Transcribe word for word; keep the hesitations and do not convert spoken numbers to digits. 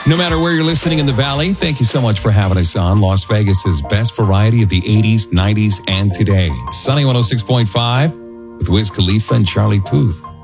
No matter where you're listening in the Valley, thank you so much for having us on Las Vegas's best variety of the eighties, nineties, and today. Sunny one oh six point five with Wiz Khalifa and Charlie Puth.